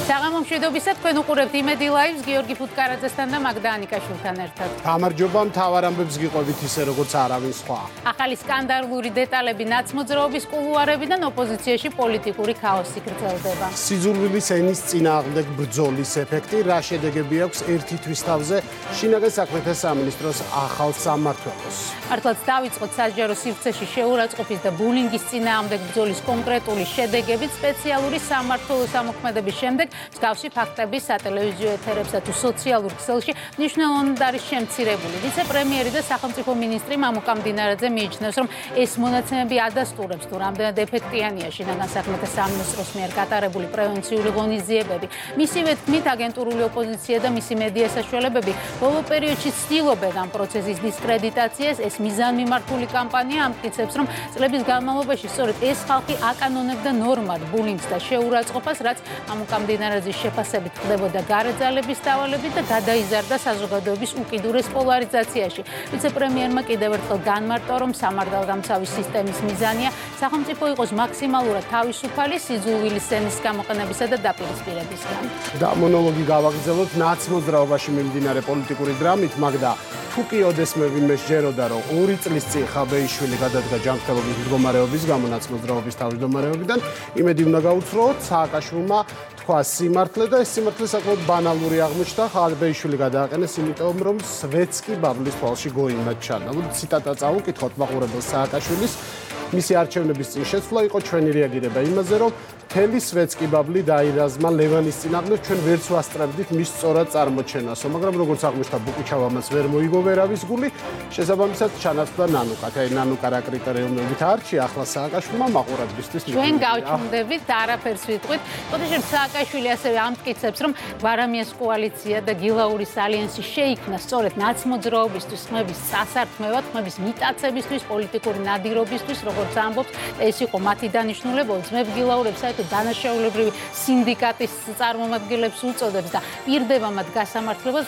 საღამო მშვიდობისა, თქვენ უყურებთ იმედი ლაივს გიორგი ფუტკარაძესთან და მაგდა ანიკაშვილთან ერთად. გამარჯობა, მთავარ ამბებს გიყვებით ისე როგორც არავინ სხვა. ახალი სკანდალური დეტალები ნაცმოძრაობის კულუარებიდან ოპოზიციაში პოლიტიკური ქაოსი გრძელდება. სიძულვილის ენის წინააღმდეგ ბრძოლის ეფექტი, რა შედეგები აქვს ერთი თვის თავზე შინაგან საქმეთა სამინისტროს ახალ სამმართველოს. მართლაც დავიწყოთ საჯარო სივრცეში შეურაცხყოფის და ბულინგის წინააღმდეგ ბრძოლის კონკრეტული შედეგებით სპეციალური სამმართველოს ამოქმედების შემდეგ მსგავსი ფაქტები სატელევიზიო ეთერებსა თუ სოციალურ ქსელში მნიშვნელოვნად არის შემცირებული. ვიცე-პრემიერი და სახელმწიფო მინისტრი მამუკა მდინარაძე მიიჩნევს, რომ ეს მონაცემები ადასტურებს თუ რამდენად ეფექტიანია შინაგან საქმეთა სამინისტროს მიერ გატარებული პრევენციული ღონისძიებები. მისივე თქმით, აგენტურული ოპოზიცია და მისი მედია საშუალებები ბოლო პერიოდში ცდილობენ ამ პროცესის დისკრედიტაციას. ეს მიზანმიმართული კამპანია ამტკიცებს, რომ წლების განმავლობაში სწორედ ეს ხალხი აკანონებდა ნორმად ბულინგს და შეურაცხყოფას, რაც მამუკა მდინარაძის შეფასებით ხდებოდა გარეძალების დავალებით და გადაიზარდა საზოგადოების უკიდურეს პოლარიზაციაში. ვიცე-პრემიერმა კიდევ ერთხელ განმარტა, რომ სამართალდამცავი სისტემის მიზანია სახელმწიფო იყოს მაქსიმალურად თავისუფალი სიძულვილის ენის გამოყენებისა და დაპირისპირებისგან. და მონოლოგი გავაგრძელოთ ნაცმოძრაობაში მიმდინარე პოლიტიკური დრამით, მაგდა თუ კი ოდესმე ვინმე სჯეროდა, რომ 2 წლის წინ ხაბეიშვილი გადადგა ჯანმრთელობის მდგომარეობის გამო ნაცმოძრაობის თავმჯდომარეობიდან, იმედი უნდა გაუცროოთ, სააკაშვილმა თქვა სიმართლე და ეს სიმართლე საკმაოდ ბანალური აღმოჩნდა. ხაბეიშვილი გადააყენეს, იმიტომ რომ სვეტსკი ბაბლის თვალში გოიმად ჩანდა. ციტატა წავუკითხოთ მაყურებელს სააკაშვილის. მისი არჩევნების წინ შეცვლა იყო ჩვენი რეაგირება იმაზე, რომ მთელი სვეტსკი ბაბლი დაირაზმა ლევანის წინააღმდეგ, ჩვენ ვერც ვასწრებდით მის სწორად წარმოჩენასო, მაგრამ როგორც აღმოჩნდა, ბუკუჩავამაც ვერ მოიგო ვერავის გული, შესაბამისად ჩანაცვლა ნანუკათ. აი ნანუკა რა კრიტერიუმებით არჩია ახლა სააკაშვილმა მაყურებლისთვის. ჩვენ გავჩნდებით და არაფერს ვიტყვით. ფოტოშოპ სააკაშვილი ასევე ამტკიცებს, რომ გვარამიას კოალიცია და გილაურის ალიანსი შეიქმნა სწორედ ნაცმოძრაობისთვის, ხმების სასართმევად, ხმების მიტაცებისთვის, პოლიტიკური ნადირობისთვის, როგორც ამბობს, ეს იყო მათი დანიშნულება. ძმებ გილაურებს დანაშაულებრივი სინდიკატის წარმომადგენლებს უწოდებს და პირდება მათ გასამართლებას